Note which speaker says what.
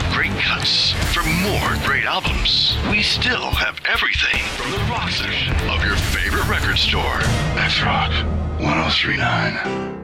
Speaker 1: great cuts, for more great albums, we still have everything from the rock section of your favorite record store. That's Rock 1039.